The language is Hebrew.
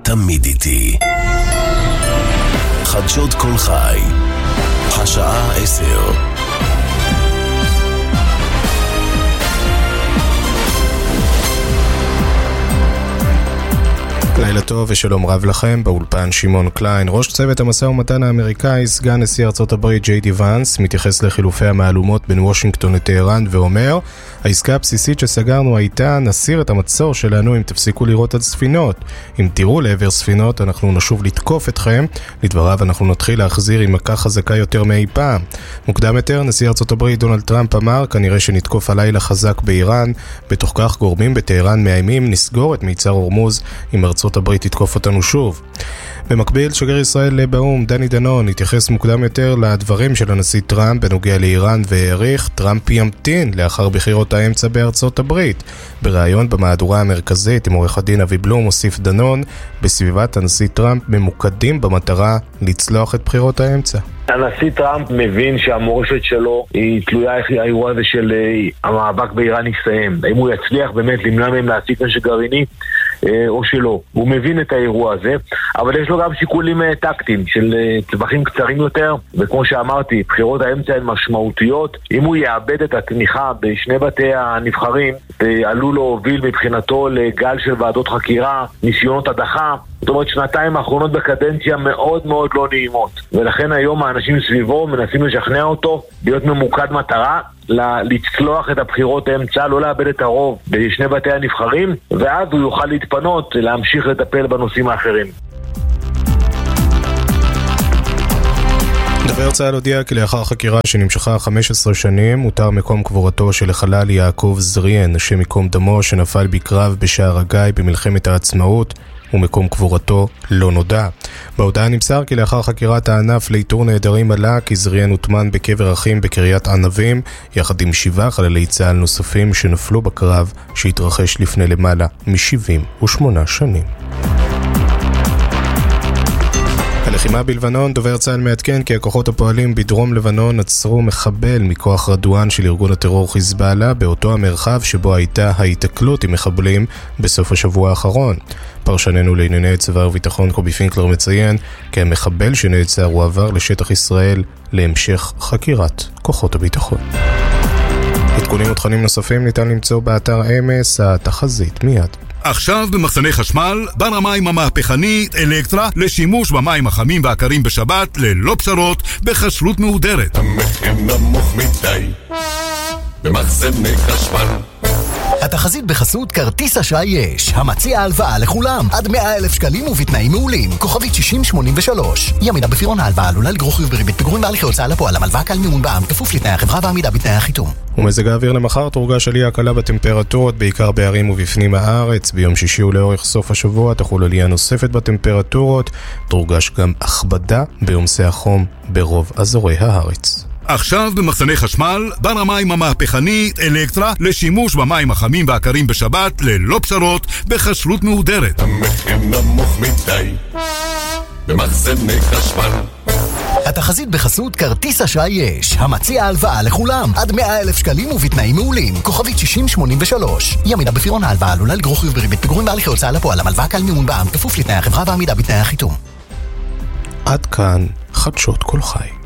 תמיד איתי. חדשות כל חי, השעה 10. לילה טוב ושלום רב לכם, באולפן שמעון קליין. ראש צוות המשא ומתן האמריקאי, סגן נשיא ארצות הברית ג'יי די ואנס, מתייחס לחילופי המהלומות בין וושינגטון לטהרן ואומר, העסקה הבסיסית שסגרנו הייתה, נסיר את המצור שלנו אם תפסיקו לראות על ספינות. אם תראו לעבר ספינות אנחנו נשוב לתקוף אתכם. לדבריו אנחנו נתחיל להחזיר עם מכה חזקה יותר מאי פעם. מוקדם יותר נשיא ארצות הברית דונלד טראמפ אמר, כנראה שנתקוף הלילה חזק באיראן. בתוך כך גורמים בטהרן מאיימים נסגור את מיצר הורמוז אם ארצות הברית תתקוף אותנו שוב. במקביל, שגריר ישראל באו"ם דני דנון התייחס מוקדם יותר לדברים של הנשיא טראמפ בנוגע לאיראן והעריך, טראמפ ימתין לאחר בחירות האמצע בארצות הברית. בריאיון במהדורה המרכזית עם עורך הדין אבי בלום הוסיף דנון, בסביבת הנשיא טראמפ ממוקדים במטרה לצלוח את בחירות האמצע. הנשיא טראמפ מבין שהמורשת שלו היא תלויה איך האירוע הזה של המאבק באיראן יסתיים. האם הוא יצליח באמת למנוע מהם להשיג נשק גרעיני או שלא. הוא מבין את האירוע הזה, אבל יש לו גם שיקולים טקטיים של טווחים קצרים יותר, וכמו שאמרתי, בחירות האמצע הן משמעותיות. אם הוא יאבד את התמיכה בשני בתי הנבחרים, עלול להוביל מבחינתו לגל של ועדות חקירה, ניסיונות הדחה. זאת אומרת, שנתיים האחרונות בקדנציה מאוד מאוד לא נעימות, ולכן היום האנשים סביבו מנסים לשכנע אותו להיות ממוקד מטרה, לצלוח את הבחירות האמצע, לא לאבד את הרוב בשני בתי הנבחרים, ואז הוא יוכל להתפנות להמשיך לטפל בנושאים האחרים. דובר צה"ל הודיע כי לאחר חקירה שנמשכה 15 שנים, הותר מקום קבורתו של החלל יעקב זריאן, השם ייקום דמו, שנפל בקרב בשער הגיא במלחמת העצמאות, ומקום קבורתו לא נודע. בהודעה נמסר כי לאחר חקירת הענף לאיתור נעדרים עלה כי זריאן הוטמן בקבר אחים בקריית ענבים, יחד עם 7 חללי צה"ל נוספים שנפלו בקרב שהתרחש לפני למעלה מ-78 שנים. הלחימה בלבנון, דובר צה"ל מעדכן כי הכוחות הפועלים בדרום לבנון עצרו מחבל מכוח רדואן של ארגון הטרור חיזבאללה באותו המרחב שבו הייתה ההיתקלות עם מחבלים בסוף השבוע האחרון. פרשננו לענייני צבא וביטחון קובי פינקלר מציין כי המחבל שנעצר הוא עבר לשטח ישראל להמשך חקירת כוחות הביטחון. עדכונים ותכנים נוספים ניתן למצוא באתר אמס, התחזית מיד. עכשיו במחסני חשמל, בר המים המהפכני אלקטרה לשימוש במים החמים והקרים בשבת ללא פשרות בחשלות מהודרת. המחיר נמוך מדי במחסני חשמל. התחזית בחסות כרטיס אשראי יש, המציע הלוואה לכולם עד 100,000 שקלים ובתנאים מעולים. כוכבית 6083. ימינה בפירעון ההלוואה עלולה לגרור חיוב בריבית פיגורים בהליכי הוצאה לפועל. המלוואה קל מימון בע"מ כפוף לתנאי החברה ועמידה בתנאי החיתום. ומזג האוויר למחר תורגש עלייה קלה בטמפרטורות בעיקר בערים ובפנים הארץ. ביום שישי ולאורך סוף השבוע תחול עלייה נוספת בטמפרטורות. תורגש גם הכבדה בעומסי החום ברוב אזורי הארץ. עכשיו במחסני חשמל, בר המים המהפכני אלקטרה לשימוש במים החמים והקרים בשבת ללא פשרות בחשלות מהודרת. המחיר נמוך מדי במחסני חשמל. התחזית בחסות כרטיס אשראי יש, המציע הלוואה לכולם עד 100,000 שקלים ובתנאים מעולים. כוכבית 6083. ימינה בפירעון ההלוואה עלולה לגרור חיוב בריבית פיגורים בהליכי הוצאה לפועל. המלוואה קל מימון בע"מ כפוף לתנאי החברה ועמידה בתנאי החיתום. עד כאן חדשות כל חי.